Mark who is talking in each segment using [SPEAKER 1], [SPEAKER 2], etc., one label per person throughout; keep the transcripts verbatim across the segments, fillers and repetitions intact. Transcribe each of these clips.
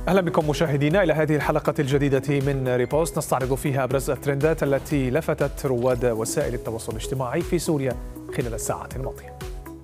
[SPEAKER 1] أهلا بكم مشاهدينا إلى هذه الحلقة الجديدة من ريبوست نستعرض فيها أبرز الترندات التي لفتت رواد وسائل التواصل الاجتماعي في سوريا خلال الساعات الماضية.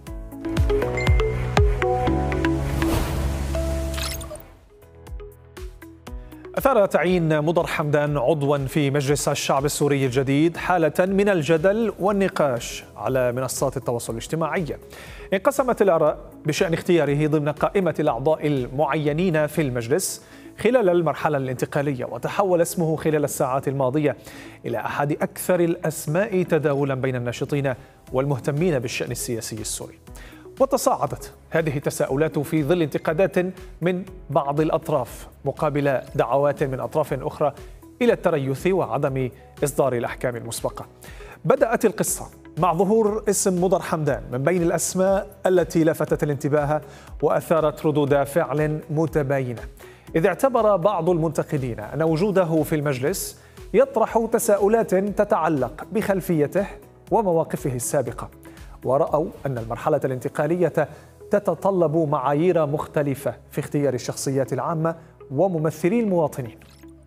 [SPEAKER 1] أثار تعيين مضر حمدان عضوا في مجلس الشعب السوري الجديد حالة من الجدل والنقاش على منصات التواصل الاجتماعي. انقسمت الآراء بشأن اختياره ضمن قائمة الأعضاء المعينين في المجلس خلال المرحلة الانتقالية، وتحول اسمه خلال الساعات الماضية إلى أحد أكثر الأسماء تداولا بين الناشطين والمهتمين بالشأن السياسي السوري. وتصاعدت هذه التساؤلات في ظل انتقادات من بعض الأطراف مقابل دعوات من أطراف أخرى إلى التريث وعدم إصدار الأحكام المسبقة. بدأت القصة مع ظهور اسم مضر حمدان من بين الأسماء التي لفتت الانتباه وأثارت ردود فعل متباينة، إذ اعتبر بعض المنتقدين أن وجوده في المجلس يطرح تساؤلات تتعلق بخلفيته ومواقفه السابقة، ورأوا أن المرحلة الانتقالية تتطلب معايير مختلفة في اختيار الشخصيات العامة وممثلي المواطنين.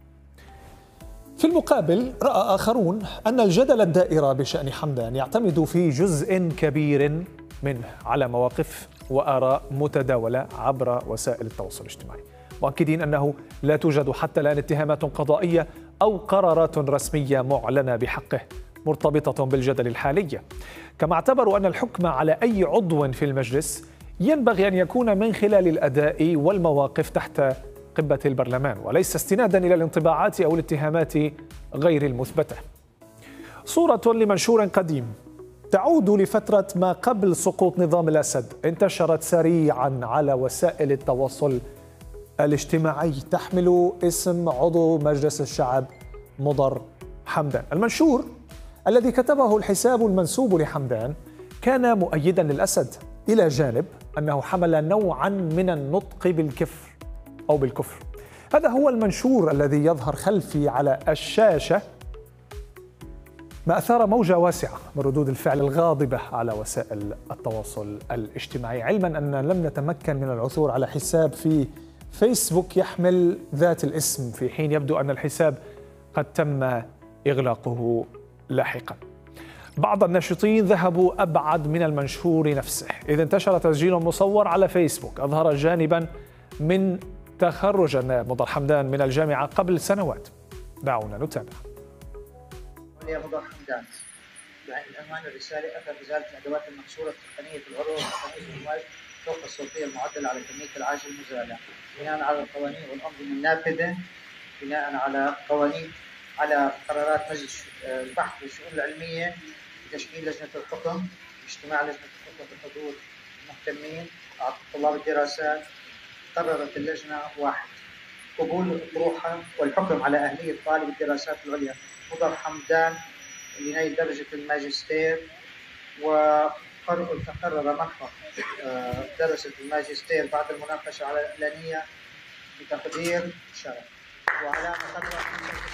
[SPEAKER 1] في المقابل رأى آخرون أن الجدل الدائر بشأن حمدان يعتمد في جزء كبير منه على مواقف وآراء متداولة عبر وسائل التواصل الاجتماعي، مؤكدين أنه لا توجد حتى الآن اتهامات قضائية أو قرارات رسمية معلنة بحقه مرتبطة بالجدل الحالي. كما اعتبروا أن الحكم على أي عضو في المجلس ينبغي أن يكون من خلال الأداء والمواقف تحت قبة البرلمان، وليس استنادا إلى الانطباعات أو الاتهامات غير المثبتة. صورة لمنشور قديم تعود لفترة ما قبل سقوط نظام الأسد انتشرت سريعا على وسائل التواصل الاجتماعي تحمل اسم عضو مجلس الشعب مضر حمدان. المنشور الذي كتبه الحساب المنسوب لحمدان كان مؤيدا للأسد، إلى جانب أنه حمل نوعا من النطق بالكفر أو بالكفر. هذا هو المنشور الذي يظهر خلفي على الشاشة، ما أثار موجة واسعة من ردود الفعل الغاضبة على وسائل التواصل الاجتماعي، علما أن لم نتمكن من العثور على حساب في فيسبوك يحمل ذات الاسم، في حين يبدو أن الحساب قد تم إغلاقه لاحقا. بعض الناشطين ذهبوا أبعد من المنشور نفسه، إذ انتشر تسجيل مصور على فيسبوك أظهر جانبا من تخرج النائب مضر حمدان من الجامعة قبل سنوات. دعونا نتابع.
[SPEAKER 2] يا مضر حمدان، بعين الأمان الرسالة أثر إزالة الأدوات المكسورة التقنية في العروض وتقنية الإمواج فوق الصوتية المعدلة على كمية العاجل المزالة، بناء على القوانين والأنظمة النافذة، بناء على قوانين على قرارات مجلس البحث والشؤون العلمية بتشكيل لجنة الحكم، باجتماع لجنة الحكم بحضور المهتمين طلاب الدراسات. قررت اللجنة: واحد، قبول الأطروحة والحكم على أهلية طالب الدراسات العليا مضر حمدان لنيل درجة الماجستير، وتقرر منحه درجة الماجستير بعد المناقشة على الإعلانية بتقدير شرف وعلامة خضراء.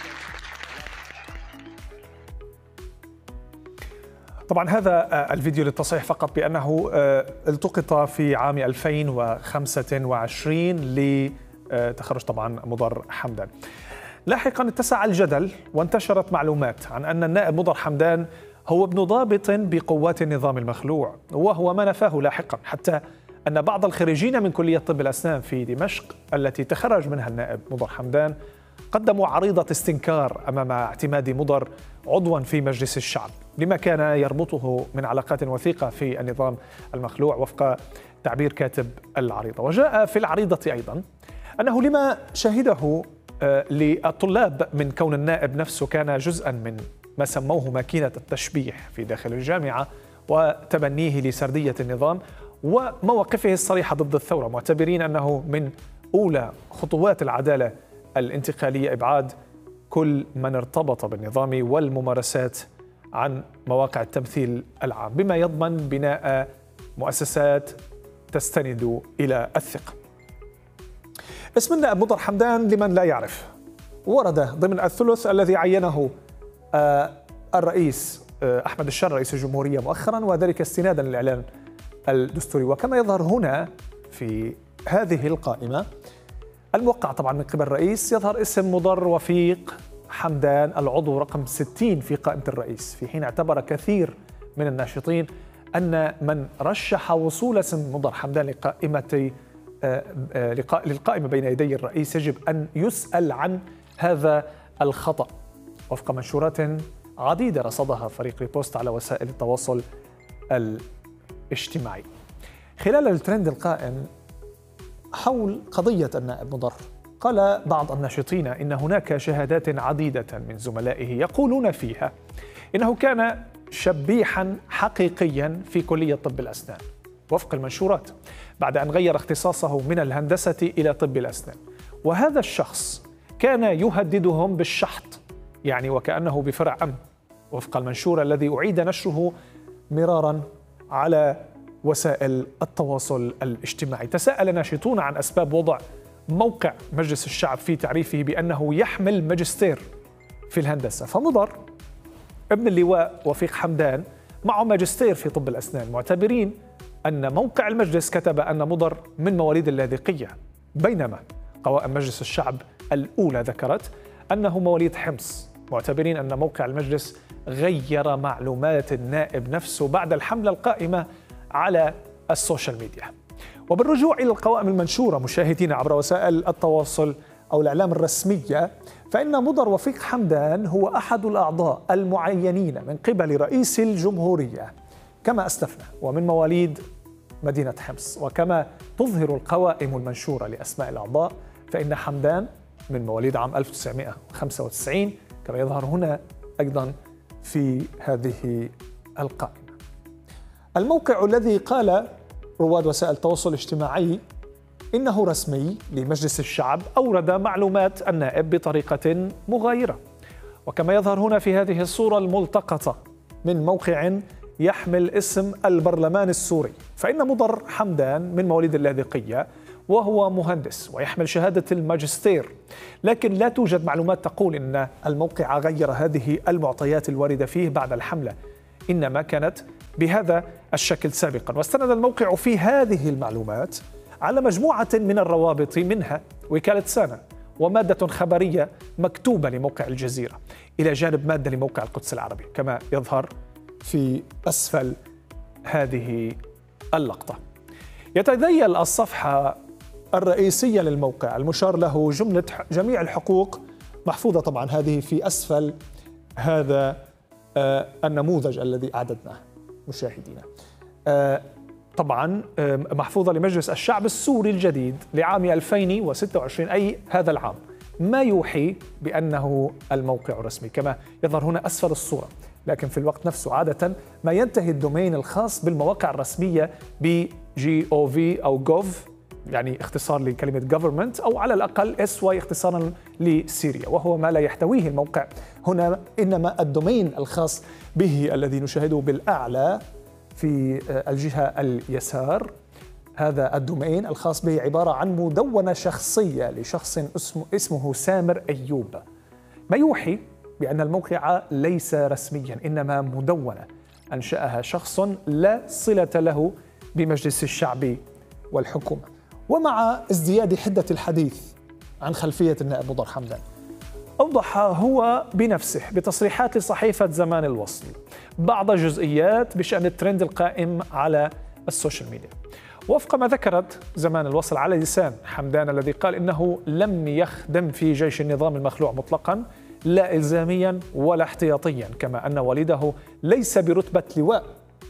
[SPEAKER 1] طبعا هذا الفيديو للتصحيح فقط بأنه التقط في عام ألفين وخمسة وعشرين لتخرج طبعا مضر حمدان. لاحقا اتسع الجدل وانتشرت معلومات عن أن النائب مضر حمدان هو ابن ضابط بقوات النظام المخلوع، وهو ما نفاه لاحقا، حتى أن بعض الخريجين من كلية طب الأسنان في دمشق التي تخرج منها النائب مضر حمدان قدموا عريضة استنكار أمام اعتماد مضر عضوا في مجلس الشعب لما كان يربطه من علاقات وثيقة في النظام المخلوع وفق تعبير كاتب العريضة. وجاء في العريضة أيضا أنه لما شهده للطلاب من كون النائب نفسه كان جزءا من ما سموه ماكينة التشبيح في داخل الجامعة وتبنيه لسردية النظام ومواقفه الصريحة ضد الثورة، معتبرين أنه من أولى خطوات العدالة الانتقالية إبعاد كل من ارتبط بالنظام والممارسات عن مواقع التمثيل العام، بما يضمن بناء مؤسسات تستند إلى الثقة. اسم النائب مضر حمدان لمن لا يعرف ورد ضمن الثلث الذي عينه الرئيس أحمد الشر رئيس الجمهورية مؤخرا، وذلك استنادا للإعلان الدستوري. وكما يظهر هنا في هذه القائمة الموقع طبعا من قبل الرئيس يظهر اسم مضر وفيق حمدان العضو رقم ستين في قائمة الرئيس، في حين اعتبر كثير من الناشطين أن من رشح وصول اسم مضر حمدان لقائمة للقائمة بين يدي الرئيس يجب أن يسأل عن هذا الخطأ، وفق منشورات عديدة رصدها فريق ريبوست على وسائل التواصل الاجتماعي. خلال الترند القائم حول قضية النائب مضر، قال بعض الناشطين إن هناك شهادات عديدة من زملائه يقولون فيها إنه كان شبيحا حقيقيا في كلية طب الأسنان وفق المنشورات، بعد أن غير اختصاصه من الهندسة إلى طب الأسنان، وهذا الشخص كان يهددهم بالشحط، يعني وكأنه بفرع أمن وفق المنشور الذي أعيد نشره مرارا على وسائل التواصل الاجتماعي. تساءل ناشطون عن أسباب وضع موقع مجلس الشعب في تعريفه بأنه يحمل ماجستير في الهندسة، فمضر ابن اللواء وفيق حمدان معه ماجستير في طب الأسنان، معتبرين أن موقع المجلس كتب أن مضر من مواليد اللاذقية، بينما قوائم مجلس الشعب الأولى ذكرت أنه مواليد حمص، معتبرين أن موقع المجلس غير معلومات النائب نفسه بعد الحملة القائمة على السوشيال ميديا. وبالرجوع إلى القوائم المنشورة مشاهدين عبر وسائل التواصل أو الإعلام الرسمية، فإن مضر وفيق حمدان هو أحد الأعضاء المعينين من قبل رئيس الجمهورية كما أسلفنا، ومن مواليد مدينة حمص. وكما تظهر القوائم المنشورة لأسماء الأعضاء فإن حمدان من مواليد عام ألف وتسعمائة وخمسة وتسعين كما يظهر هنا أيضا في هذه القائمة. الموقع الذي قال رواد وسائل التواصل الاجتماعي إنه رسمي لمجلس الشعب أورد معلومات النائب بطريقة مغايرة، وكما يظهر هنا في هذه الصورة الملتقطة من موقع يحمل اسم البرلمان السوري، فإن مضر حمدان من مواليد اللاذقية وهو مهندس ويحمل شهادة الماجستير، لكن لا توجد معلومات تقول إن الموقع غير هذه المعطيات الواردة فيه بعد الحملة، إنما كانت بهذا الشكل سابقا. واستند الموقع في هذه المعلومات على مجموعة من الروابط، منها وكالة سانا ومادة خبرية مكتوبة لموقع الجزيرة، إلى جانب مادة لموقع القدس العربي كما يظهر في أسفل هذه اللقطة. يتذيل الصفحة الرئيسية للموقع المشار له جملة جميع الحقوق محفوظة، طبعا هذه في أسفل هذا آه النموذج الذي أعددناه مشاهدينا، آه طبعا آه محفوظة لمجلس الشعب السوري الجديد لعام ألفين وستة وعشرين، أي هذا العام، ما يوحي بأنه الموقع رسمي كما يظهر هنا أسفل الصورة. لكن في الوقت نفسه عادة ما ينتهي الدومين الخاص بالمواقع الرسمية ب جي أو في أو جوف، يعني اختصار لكلمة government، أو على الأقل إس واي اختصارا لسوريا، وهو ما لا يحتويه الموقع هنا، إنما الدومين الخاص به الذي نشاهده بالأعلى في الجهة اليسار، هذا الدومين الخاص به عبارة عن مدونة شخصية لشخص اسمه, اسمه سامر أيوب، ما يوحي بأن الموقع ليس رسميا إنما مدونة أنشأها شخص لا صلة له بمجلس الشعب والحكومة. ومع ازدياد حدة الحديث عن خلفية النائب مضر حمدان، أوضح هو بنفسه بتصريحات لصحيفة زمان الوصل بعض جزئيات بشأن الترند القائم على السوشيال ميديا، وفق ما ذكرت زمان الوصل على لسان حمدان الذي قال إنه لم يخدم في جيش النظام المخلوع مطلقا، لا إلزاميا ولا احتياطيا، كما أن والده ليس برتبة لواء،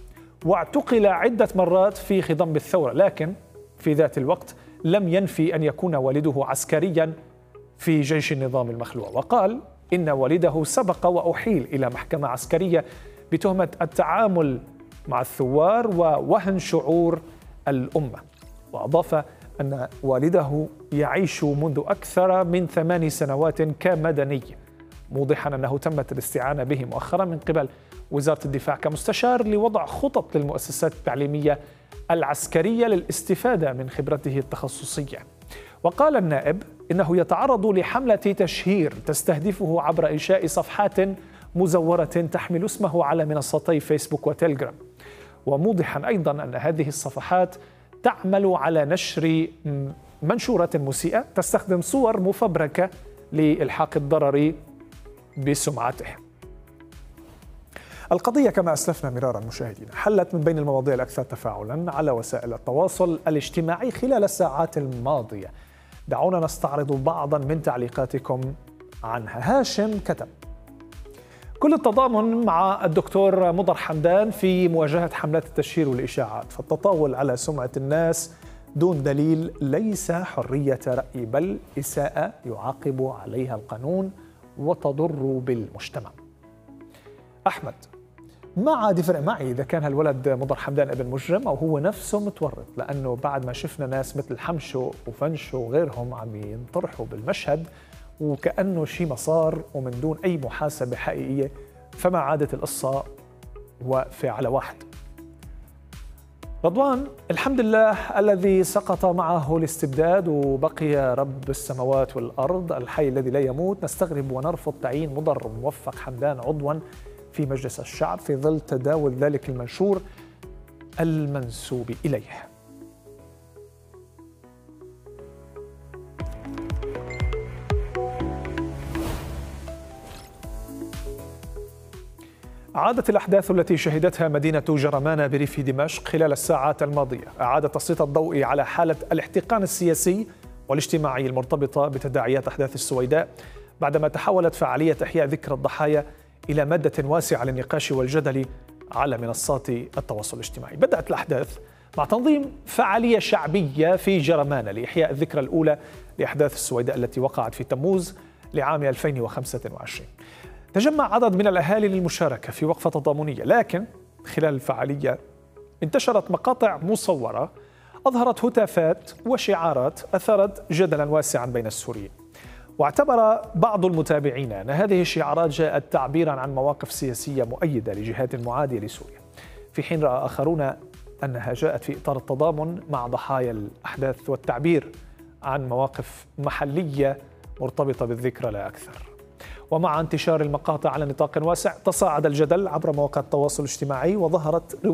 [SPEAKER 1] واعتقل عدة مرات في خضم الثورة، لكن في ذات الوقت لم ينفي أن يكون والده عسكريا في جيش النظام المخلوع. وقال إن والده سبق وأحيل إلى محكمة عسكرية بتهمة التعامل مع الثوار ووهن شعور الأمة. وأضاف أن والده يعيش منذ أكثر من ثمان سنوات كمدني، موضحا أنه تمت الاستعانة به مؤخرا من قبل وزارة الدفاع كمستشار لوضع خطط للمؤسسات التعليمية العسكرية للاستفادة من خبرته التخصصية. وقال النائب إنه يتعرض لحملة تشهير تستهدفه عبر إنشاء صفحات مزورة تحمل اسمه على منصتي فيسبوك وتليجرام، وموضحا أيضا أن هذه الصفحات تعمل على نشر منشورات مسيئة تستخدم صور مفبركة لإلحاق الضرر بسمعته. القضية كما أسلفنا مرارا مشاهدينا حلت من بين المواضيع الأكثر تفاعلا على وسائل التواصل الاجتماعي خلال الساعات الماضية. دعونا نستعرض بعضا من تعليقاتكم عنها. هاشم كتب: كل التضامن مع الدكتور مضر حمدان في مواجهة حملات التشهير والإشاعات، فالتطاول على سمعة الناس دون دليل ليس حرية رأي بل إساءة يعاقب عليها القانون وتضر بالمجتمع. أحمد: ما عاد يفرق معي إذا كان هالولد مضر حمدان ابن مجرم أو هو نفسه متورط، لأنه بعد ما شفنا ناس مثل حمشو وفنشو وغيرهم عم ينطرحوا بالمشهد وكأنه شيء ما صار ومن دون أي محاسبة حقيقية، فما عادت القصة واقفة على واحد. رضوان: الحمد لله الذي سقط معه الاستبداد وبقي رب السماوات والأرض الحي الذي لا يموت. نستغرب ونرفض تعيين مضر موفق حمدان عضوا في مجلس الشعب في ظل تداول ذلك المنشور المنسوب إليه. عادت الأحداث التي شهدتها مدينة جرمانة بريف دمشق خلال الساعات الماضية أعادت تسليط الضوء على حالة الاحتقان السياسي والاجتماعي المرتبطة بتداعيات أحداث السويداء، بعدما تحولت فعالية إحياء ذكرى الضحايا إلى مادة واسعة للنقاش والجدل على منصات التواصل الاجتماعي. بدأت الأحداث مع تنظيم فعالية شعبية في جرمانة لإحياء الذكرى الأولى لأحداث السويداء التي وقعت في تموز لعام ألفين وخمسة وعشرين. تجمع عدد من الأهالي للمشاركة في وقفة تضامنية، لكن خلال الفعالية انتشرت مقاطع مصورة أظهرت هتافات وشعارات أثارت جدلا واسعا بين السوريين. واعتبر بعض المتابعين أن هذه الشعارات جاءت تعبيرا عن مواقف سياسية مؤيدة لجهات معادية لسوريا، في حين رأى آخرون أنها جاءت في إطار التضامن مع ضحايا الأحداث والتعبير عن مواقف محلية مرتبطة بالذكرى لا أكثر. ومع انتشار المقاطع على نطاق واسع تصاعد الجدل عبر مواقع التواصل الاجتماعي وظهرت